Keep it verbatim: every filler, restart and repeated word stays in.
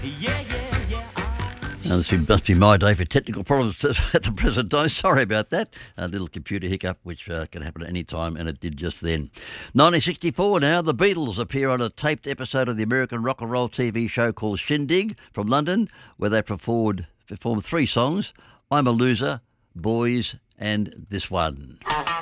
Yeah, yeah, yeah. Now, this must be my day for technical problems at the present time. Sorry about that. A little computer hiccup, which uh, can happen at any time, and it did just then. nineteen sixty-four now, the Beatles appear on a taped episode of the American rock and roll T V show called Shindig from London, where they performed, performed three songs, I'm a Loser, Boys, and this one.